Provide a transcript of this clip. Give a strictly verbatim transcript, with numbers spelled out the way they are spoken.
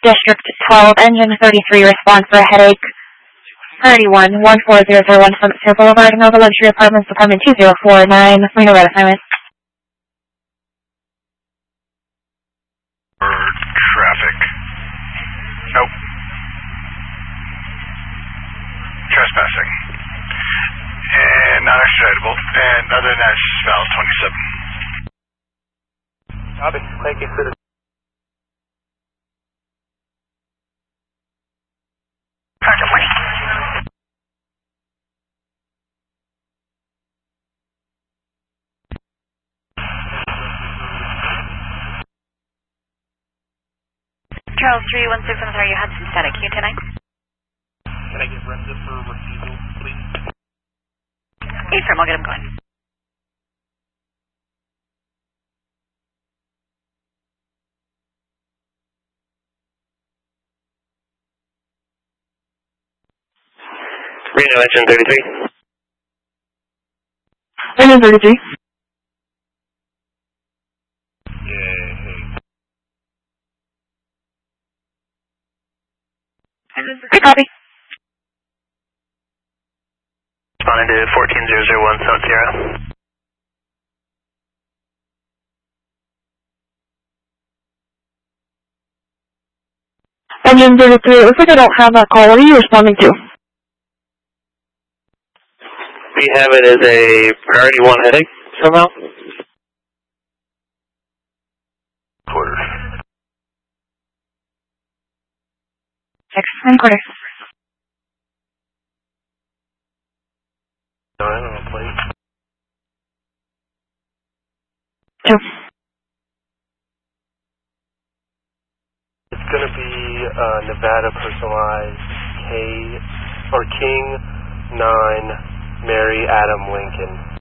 District twelve, Engine thirty-three, respond for a headache. Priority one, one four zero zero one, Summit Square Boulevard, Nova Luxury Apartments, Apartment two zero four nine, Reno Red Assignment. Traffic. Nope. Trespassing. And non-extradable. And other than that, it's valid twenty-seven. Copy. Thank you for the... Charles three one six, I'm sorry, you had some static. Can you tonight? Can I get Brenda for refusal, please? Hey, firm, I'll get him going. Reno, engine thirty-three. Engine thirty-three. Hey, copy. Responding to fourteen zero zero one, Summit Sierra. Engine thirty-three, it looks like I don't have that call. What are you responding to? We have it as a priority one headache somehow. Quarter. Six, and quarter. No, I don't know, please. Two. It's going to be uh, Nevada personalized K or King nine Mary Adam Lincoln.